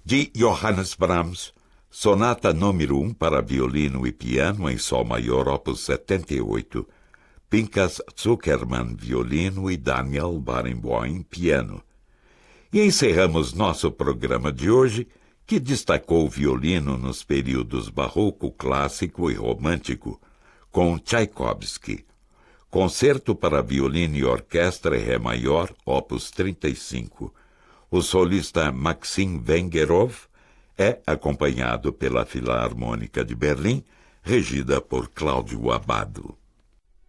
De Johannes Brahms, Sonata número 1 para violino e piano em sol maior, opus 78, Pinkas Zukerman, violino e Daniel Barenboim, piano. E encerramos nosso programa de hoje, que destacou o violino nos períodos barroco, clássico e romântico, com Tchaikovsky. Concerto para violino e orquestra em Ré maior, opus 35. O solista Maxim Vengerov é acompanhado pela Filarmônica de Berlim, regida por Cláudio Abbado.